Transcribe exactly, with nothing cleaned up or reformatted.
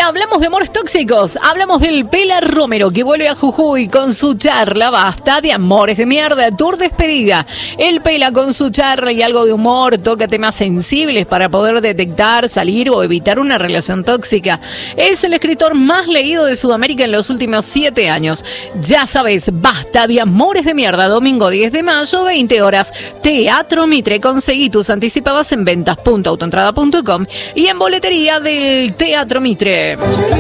hablamos de amores tóxicos. Hablamos del Pela Romero, que vuelve a Jujuy con su charla Basta de Amores de Mierda, tour despedida. El Pela con su charla y algo de humor toca temas sensibles para poder detectar, salir o evitar una relación tóxica. Es el escritor más leído de Sudamérica en los últimos siete años. Ya sabes, Basta de Amores de Mierda, domingo diez de mayo, veinte horas, Teatro Mitre. Conseguí tus anticipadas en ventas punto autoentrada punto com y en boletería del Teatro Mitre.